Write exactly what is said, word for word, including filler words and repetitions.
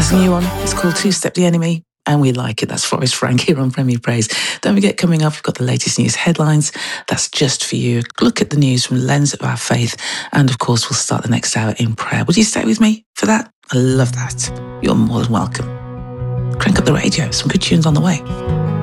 There's a new one. It's called Two Step the Enemy, and we like it. That's Forest Frank here on Premier Praise. Don't forget, coming up, we've got the latest news headlines. That's just for you. Look at the news from the lens of our faith. And of course, we'll start the next hour in prayer. Would you stay with me for that? I love that. You're more than welcome. Crank up the radio. Some good tunes on the way.